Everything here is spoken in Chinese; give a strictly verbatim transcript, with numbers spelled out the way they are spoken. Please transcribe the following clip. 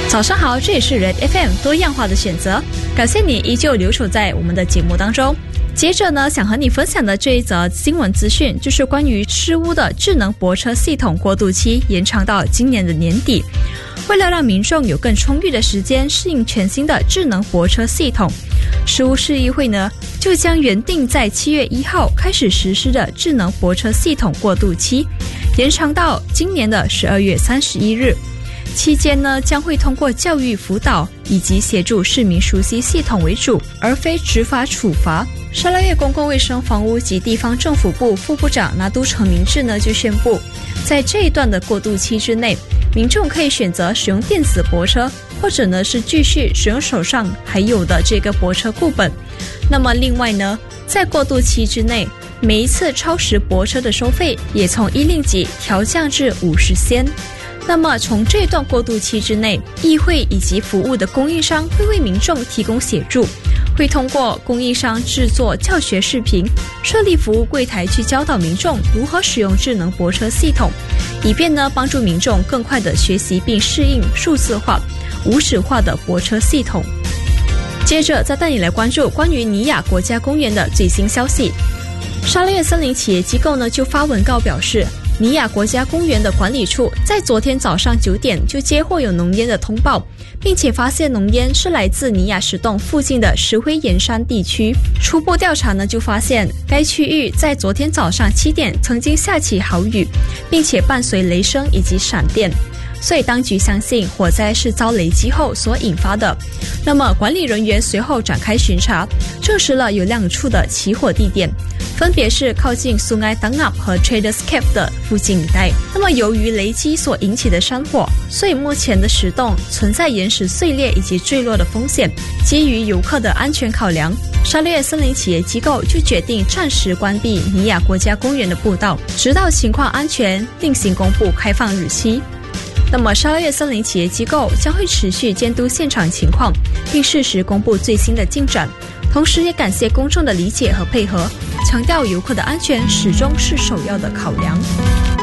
早上好，这里是 Red F M 多样化的选择，感谢你依旧留守在我们的节目当中。接着呢，想和你分享的这一则新闻资讯，就是关于事乌的智能泊车系统过渡期延长到今年的年底。为了让民众有更充裕的时间适应全新的智能泊车系统，事乌市议会呢就将原定在七月一号开始实施的智能泊车系统过渡期延长到今年的十二月三十一日。期间呢，将会通过教育辅导以及协助市民熟悉系统为主，而非执法处罚。沙拉越公共卫生房屋及地方政府部副部长拿督陈明志呢就宣布，在这一段的过渡期之内，民众可以选择使用电子泊车，或者呢是继续使用手上还有的这个泊车固本。那么另外呢，在过渡期之内，每一次超时泊车的收费也从一令吉调降至五十仙。那么从这段过渡期之内，议会以及服务的供应商会为民众提供协助，会通过供应商制作教学视频，设立服务柜台去教导民众如何使用智能泊车系统，以便呢帮助民众更快的学习并适应数字化、无纸化的泊车系统。接着再带你来关注关于尼亚国家公园的最新消息。沙拉越森林企业机构呢就发文告表示，尼亚国家公园的管理处在昨天早上九点就接获有浓烟的通报，并且发现浓烟是来自尼亚石洞附近的石灰岩山地区。初步调查呢就发现，该区域在昨天早上七点曾经下起豪雨，并且伴随雷声以及闪电，所以当局相信火灾是遭雷击后所引发的。那么管理人员随后展开巡查，证实了有两处的起火地点，分别是靠近 Sungai Tangap 和 Traders Cave 的附近一带。那么由于雷击所引起的山火，所以目前的石洞存在岩石碎裂以及坠落的风险。基于游客的安全考量，沙拉越森林企业机构就决定暂时关闭尼亚国家公园的步道，直到情况安全另行公布开放日期。那么沙拉越森林企业机构将会持续监督现场情况，并适时公布最新的进展，同时也感谢公众的理解和配合，强调游客的安全始终是首要的考量。